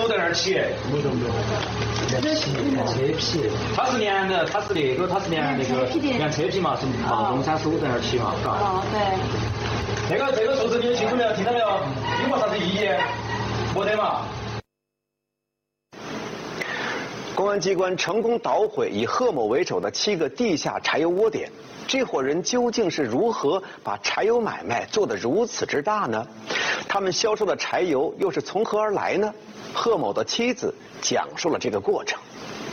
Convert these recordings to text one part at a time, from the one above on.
手在那儿起， 不懂。车皮， 它是连的，它是那个连车皮嘛，是龙山手在那儿起嘛，嘎。 哦，对。 这个数字你们清楚没有？听到没有？有没啥子异议？没得嘛。 公安机关成功捣毁以贺某为首的7个地下柴油窝点，这伙人究竟是如何把柴油买卖做得如此之大呢？他们销售的柴油又是从何而来呢？贺某的妻子讲述了这个过程。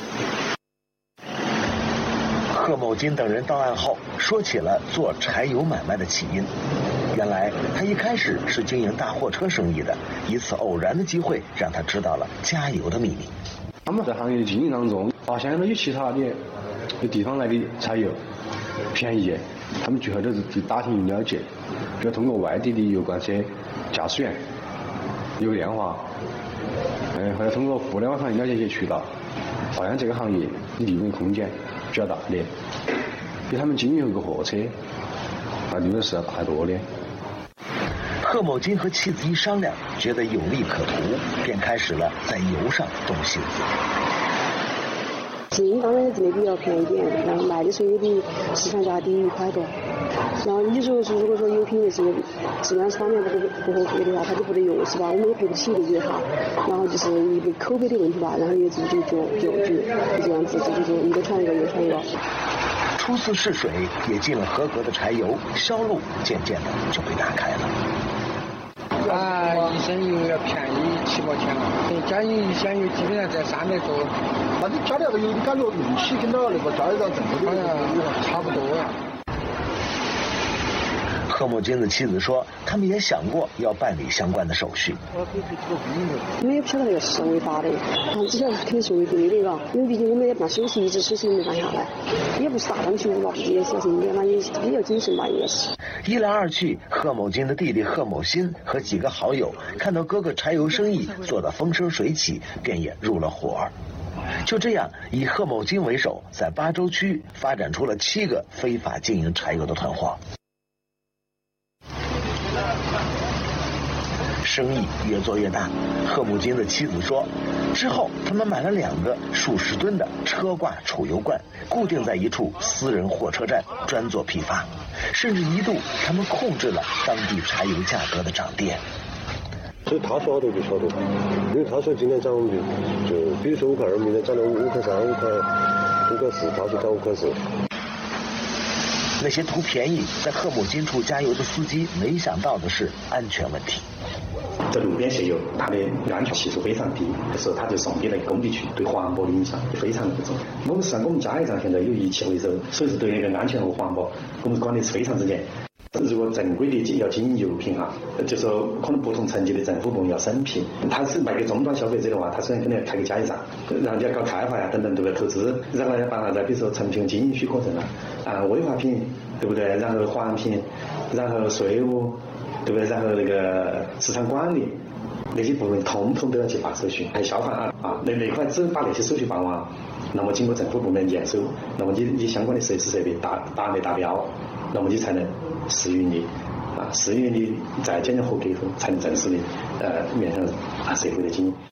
贺某金等人到案后，说起了做柴油买卖的起因。原来他一开始是经营大货车生意的，一次偶然的机会让他知道了加油的秘密。 他们在行业经营当中发现了有其他的地方来的柴油便宜，他们最后都是去打听了解，就通过外地的油罐车驾驶员有电话，还要通过互联网上了解一些渠道，发现这个行业利润空间比较大的，比他们经营一个货车利润是要大得多的。 贺某金和妻子一商量，觉得有利可图，便开始了在油上动心思。 经营当然真的比较便宜点，然后卖的时候也比市场价低1块多。然后你说是如果说油品的这个质量方面不合格的话，他就不得用是吧？我们也赔不起的这哈。然后就是一个口碑的问题吧，然后也自己就这样子，自己就一个传一个，一个传一个。 初次试水也进了合格的柴油，销路渐渐的就被打开了。 一升油要便宜7毛钱了，加油一箱油基本上在300多。 那你加料的油，你感觉运气跟到那个加油站正规的差不多呀。 贺某金的妻子说，他们也想过要办理相关的手续。 我们也不晓得那个是违法的，只晓得肯定是违规的，嘎。因为毕竟我们也办手续，一直手续没办下来，也不是大张旗鼓吧，也小心点嘛，也比较谨慎吧，应该是。 一来二去，贺某金的弟弟贺某新和几个好友看到哥哥柴油生意做得风生水起，便也入了伙。就这样，以贺某金为首，在巴州区发展出了7个非法经营柴油的团伙。生意越做越大，贺某金的妻子说，之后他们买了2个数10吨的车挂储油罐，固定在一处私人货车站专做批发，甚至一度他们控制了当地柴油价格的涨跌。 所以他说的就晓得，因为他说今天涨就比如说5块2，明天涨到5块3、5块4，他说涨5块4。 那些图便宜在贺某金处加油的司机没想到的是安全问题。 这路边卸油，它的安全系数非常低，就是它就送给了工地去，对环保的影响非常的不重。我们实际上我们加油站现在有仪器回收，所以说对那个安全和环保，我们管的是非常之严。如果正规的要经营油品哈，就说可能不同层级的政府部门要审批，他是卖给终端消费者的话，他首先肯定要开个加油站，然后就要搞开发呀等等，对不对？投资，然后要办啥子？比如说成品经营许可证啊，危化品，对不对？然后环评，然后税务，对不对？然后那个市场管理。那些部门统统都要去办手续，还有消防啊，那块只把那些手续办完，那么经过政府部门验收，那么你相关的设施设备达标，那么你才能试运营啊，试运营再检验合格以后，才能正式的面向社会的经营。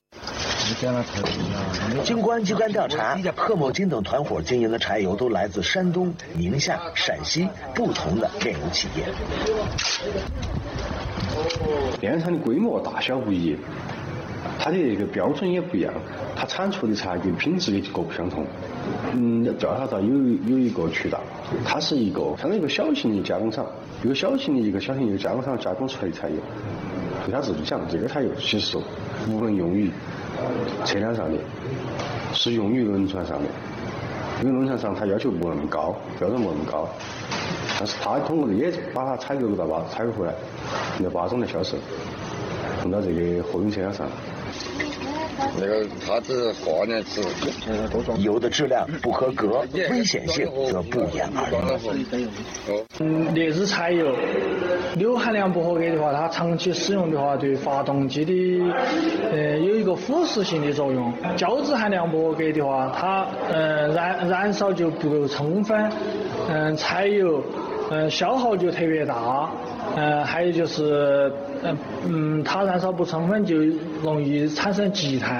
经公安机关调查，贺某金等团伙经营的柴油都来自山东、宁夏、陕西不同的炼油企业。 炼油厂的规模大小不一，它的这个标准也不一样，它产出的柴油品质也各不相同。调查到有一个渠道，它是一个相当于一个小型的加工厂，一个小型的加工厂加工出来的柴油，对他自己讲，这个柴油其实不能用于车辆上的，是用于轮船上的，因为轮船上它要求不那么高，标准不那么高。但是他通过的也把它采购回来，用巴中来销售，送到这个货运车辆上。 那个它是化验值， 油的质量不合格，危险性则不言而喻。劣质柴油硫含量不合格的话，它长期使用的话，对发动机的有一个腐蚀性的作用。胶质含量不合格的话，它燃烧就不够充分，柴油消耗就特别大。还有就是，它燃烧不充分就容易产生积碳。